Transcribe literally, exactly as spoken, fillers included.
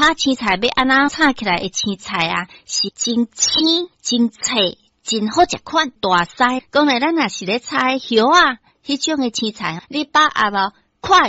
哈青菜要安怎炒起来的青菜啊，是真青、真脆、真好食款大西。讲来咱若是咧炒叶啊，迄种的青菜，你把握无？